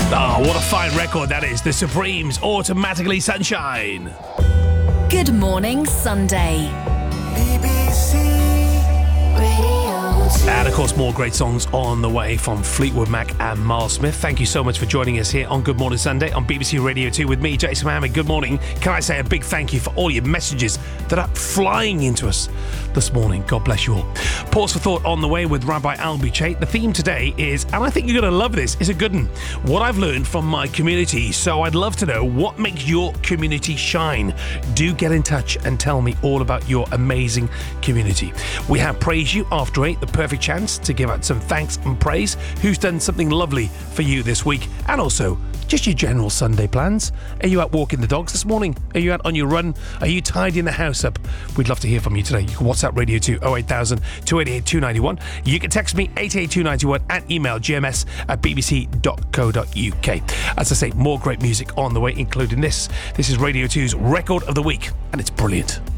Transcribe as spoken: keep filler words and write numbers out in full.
Oh, what a fine record that is. The Supremes, Automatically Sunshine. Good Morning Sunday. B B C Radio. And of course, more great songs on the way from Fleetwood Mac and Miles Smith. Thank you so much for joining us here on Good Morning Sunday on B B C Radio two with me, Jason Mohammed. Good morning. Can I say a big thank you for all your messages that are flying into us this morning. God bless you all. Pause for thought on the way with Rabbi Al Buchet. The theme today is, and I think you're going to love this, is a good one. What I've learned from my community. So I'd love to know what makes your community shine. Do get in touch and tell me all about your amazing community. We have Praise You after eight, the perfect chance to give out some thanks and praise. Who's done something lovely for you this week? And also, just your general Sunday plans. Are you out walking the dogs this morning? Are you out on your run? Are you tidying the house up? We'd love to hear from you today. You can WhatsApp Radio two oh eight thousand, two eight eight, two nine one. You can text me eight eight two nine one and email gms at bbc dot co dot uk. As I say, more great music on the way, including this. This is Radio two's Record of the Week, and it's brilliant.